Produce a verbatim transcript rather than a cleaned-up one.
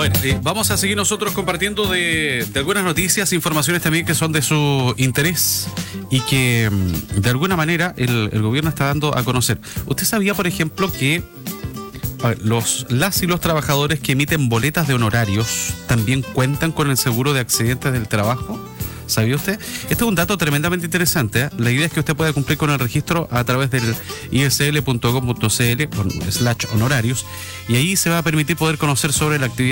Bueno, eh, vamos a seguir nosotros compartiendo de, de algunas noticias, informaciones también que son de su interés y que mm, de alguna manera el, el gobierno está dando a conocer. ¿Usted sabía, por ejemplo, que a ver, los las y los trabajadores que emiten boletas de honorarios también cuentan con el seguro de accidentes del trabajo? ¿Sabía usted? Este es un dato tremendamente interesante, ¿eh? La idea es que usted pueda cumplir con el registro a través del i s l punto gov punto c l slash honorarios y ahí se va a permitir poder conocer sobre la actividad